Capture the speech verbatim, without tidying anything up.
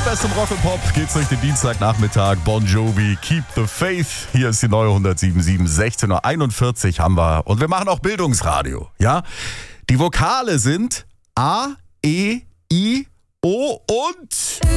Mit bestem Rock und Pop geht's durch den Dienstagnachmittag. Bon Jovi, Keep the Faith. Hier ist die neue hundertsieben Komma sieben. sechzehn Uhr einundvierzig haben wir. Und wir machen auch Bildungsradio. Ja? Die Vokale sind A, E, I, O und...